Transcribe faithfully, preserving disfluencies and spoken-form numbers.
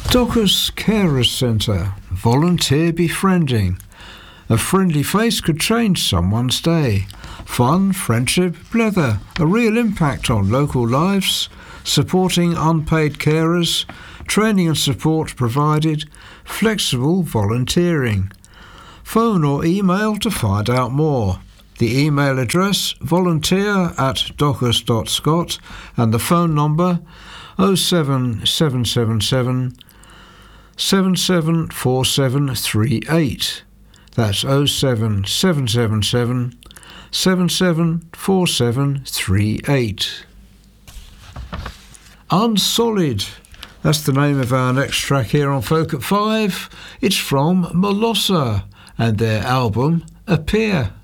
Dockers Carers Centre, volunteer befriending. A friendly face could change someone's day. Fun, friendship, pleather, a real impact on local lives, supporting unpaid carers, training and support provided, flexible volunteering. Phone or email to find out more. The email address volunteer at dockers dot scot and the phone number oh seven seven seven seven, seven seven four seven three eight. That's oh seven seven seven seven, seven seven four seven three eight. Unsolid. That's the name of our next track here on Folk at Five. It's from Molossa and their album Appear.